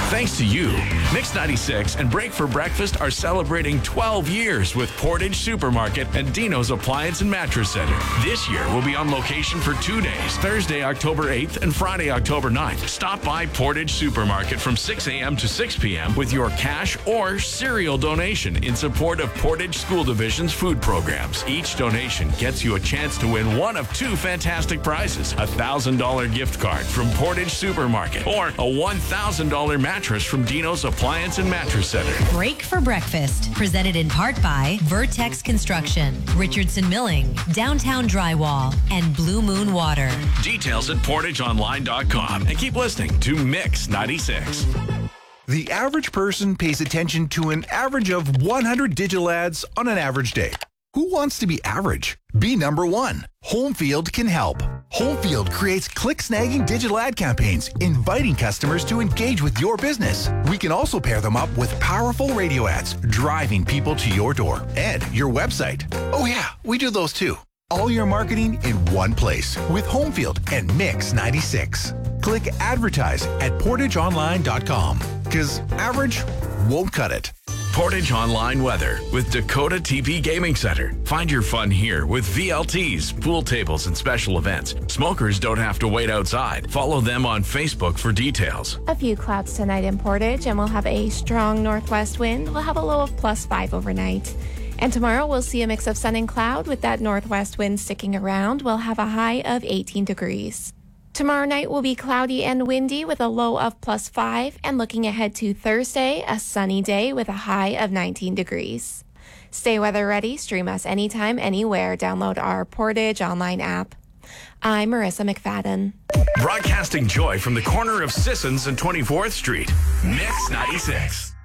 Thanks to you, Mix 96 and Break for Breakfast are celebrating 12 years with Portage Supermarket and Dino's Appliance and Mattress Center. This year, we'll be on location for 2 days, Thursday, October 8th and Friday, October 9th. Stop by Portage Supermarket from 6 a.m. to 6 p.m. with your cash or cereal donation in support of Portage School Division's food programs. Each donation gets you a chance to win one of two fantastic prizes: a $1,000 gift card from Portage Supermarket or a $1,000 mattress from Dino's Appliance and Mattress Center. Break for Breakfast, presented in part by Vertex Construction, Richardson Milling, Downtown Drywall, and Blue Moon Water. Details at portageonline.com, and keep listening to Mix 96. The average person pays attention to an average of 100 digital ads on an average day. Who wants to be average? Be number one. Homefield can help. Homefield creates click-snagging digital ad campaigns, inviting customers to engage with your business. We can also pair them up with powerful radio ads, driving people to your door and your website. Oh yeah, we do those too. All your marketing in one place with Homefield and Mix 96. Click advertise at portageonline.com, because average won't cut it. Portage Online Weather with Dakota TP Gaming Center. Find your fun here with VLTs, pool tables, and special events. Smokers don't have to wait outside. Follow them on Facebook for details. A few clouds tonight in Portage, and we'll have a strong northwest wind. We'll have a low of +5 overnight. And tomorrow we'll see a mix of sun and cloud with that northwest wind sticking around. We'll have a high of 18 degrees. Tomorrow night will be cloudy and windy with a low of +5, and looking ahead to Thursday, a sunny day with a high of 19 degrees. Stay weather ready. Stream us anytime, anywhere. Download our Portage Online app. I'm Marissa McFadden. Broadcasting joy from the corner of Sissons and 24th Street. Mix 96.